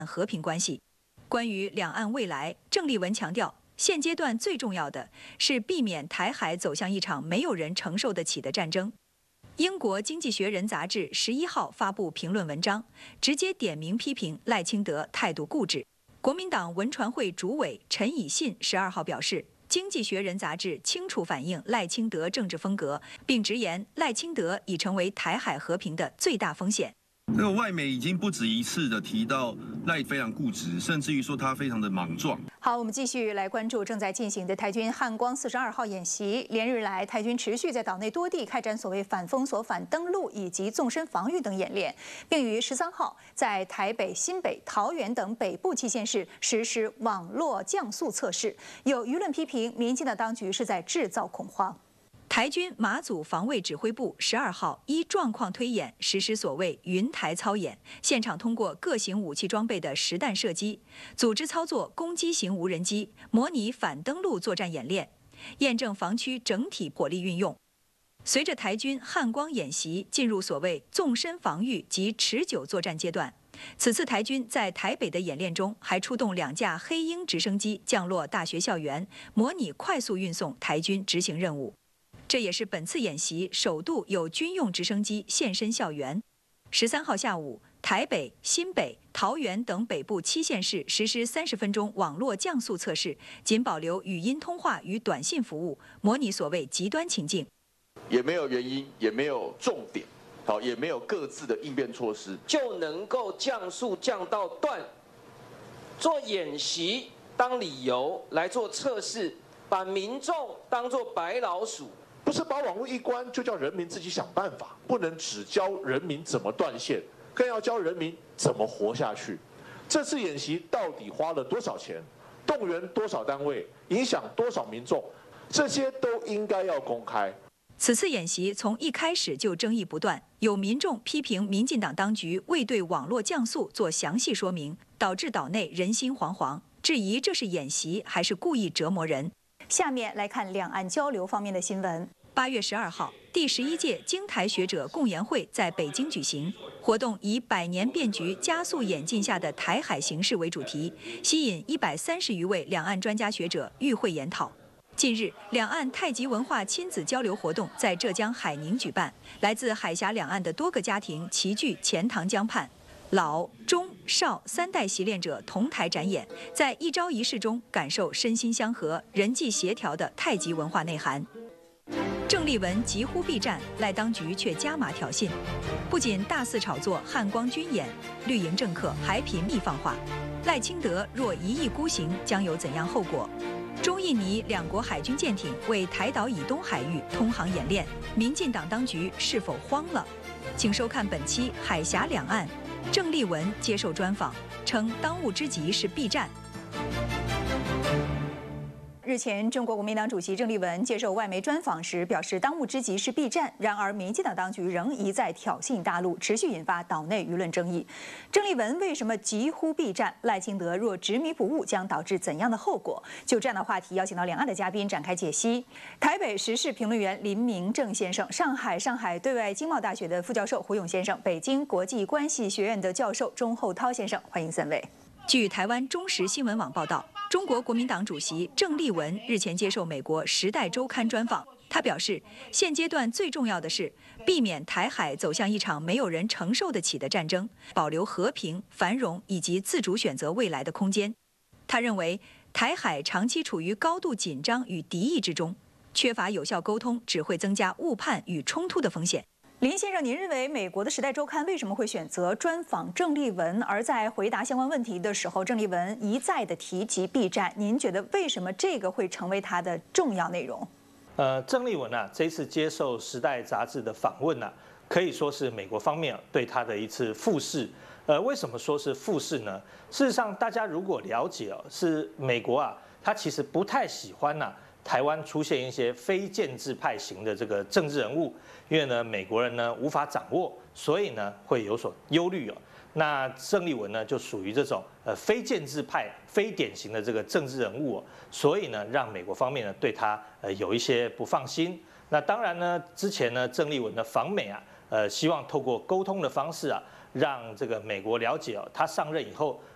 和平关系。关于两岸未来，郑丽文强调，现阶段最重要的是避免台海走向一场没有人承受得起的战争。英国《经济学人》杂志11号发布评论文章，直接点名批评赖清德态度固执。国民党文传会主委陈以信12号表示，《经济学人》杂志清楚反映赖清德政治风格，并直言赖清德已成为台海和平的最大风险。 这个外媒已经不止一次的提到赖非常固执，甚至于说他非常的莽撞。 好，我们继续来关注正在进行的台军汉光42号演习。连日来，台军持续在岛内多地开展所谓反封锁、反登陆以及纵深防御等演练，并于13号在台北、新北、桃园等北部7县市实施网络降速测试。有舆论批评，民进党当局是在制造恐慌。 台军马祖防卫指挥部12号依状况推演实施所谓云台操演，现场通过各型武器装备的实弹射击，组织操作攻击型无人机，模拟反登陆作战演练，验证防区整体火力运用。随着台军汉光演习进入所谓纵深防御及持久作战阶段，此次台军在台北的演练中还出动2架黑鹰直升机降落大学校园，模拟快速运送台军执行任务。这也是本次演习首度有军用直升机现身校园。13号下午，台北、新北、桃园等北部7县市实施30分钟网络降速测试，仅保留语音通话与短信服务，模拟所谓极端情境。 也没有原因，也没有重点，好，也没有各自的应变措施， 就能够降速降到断，做演习当理由来做测试，把民众当作白老鼠。 不是把网络一关就叫人民自己想办法，不能只教人民怎么断线，更要教人民怎么活下去。这次演习到底花了多少钱，动员多少单位，影响多少民众，这些都应该要公开。 此次演习从一开始就争议不断，有民众批评民进党当局未对网络降速做详细说明，导致岛内人心惶惶，质疑这是演习还是故意折磨人。 下面来看两岸交流方面的新闻。 8月12号，第11届京台学者共研会在北京举行，活动以100年变局加速演进下的台海形势为主题，吸引130余位两岸专家学者与会研讨。近日，两岸太极文化亲子交流活动在浙江海宁举办，来自海峡两岸的多个家庭齐聚钱塘江畔，老、中、少3代习练者同台展演，在一招一式中感受身心相合、人际协调的太极文化内涵。郑丽文疾呼避战，赖当局却加码挑衅，不仅大肆炒作汉光军演，绿营政客还频密放话，赖清德若一意孤行，将有怎样后果？中印尼2国海军舰艇为台岛以东海域通航演练，民进党当局是否慌了？请收看本期《海峡两岸》，郑丽文接受专访，称当务之急是避战。 日前，中国国民党主席郑丽文接受外媒专访时表示，当务之急是避战。然而，民进党当局仍一再挑衅大陆，持续引发岛内舆论争议。郑丽文为什么疾呼避战？赖清德若执迷不悟，将导致怎样的后果？就这样的话题，邀请到两岸的嘉宾展开解析。台北时事评论员林明正先生，上海对外经贸大学的副教授胡勇先生，北京国际关系学院的教授钟厚涛先生，欢迎3位。 据台湾中时新闻网报道，中国国民党主席郑丽文日前接受美国《时代周刊》专访，他表示，现阶段最重要的是避免台海走向一场没有人承受得起的战争，保留和平、繁荣以及自主选择未来的空间。他认为，台海长期处于高度紧张与敌意之中，缺乏有效沟通只会增加误判与冲突的风险。 林先生，您认为美国的《时代周刊》为什么会选择专访郑丽文？而在回答相关问题的时候，郑丽文一再的提及避战，您觉得为什么这个会成为他的重要内容？ 郑丽文这一次接受《时代》杂志的访问可以说是美国方面对他的一次复试。为什么说是复试呢？事实上，大家如果了解是美国他其实不太喜欢台湾出现一些非建制派型的这个政治人物，因为呢，美国人呢无法掌握，所以呢会有所忧虑那郑丽文呢就属于这种非建制派、非典型的这个政治人物所以呢让美国方面呢对他有一些不放心。那当然呢，之前呢郑丽文的访美希望透过沟通的方式让这个美国了解他上任以后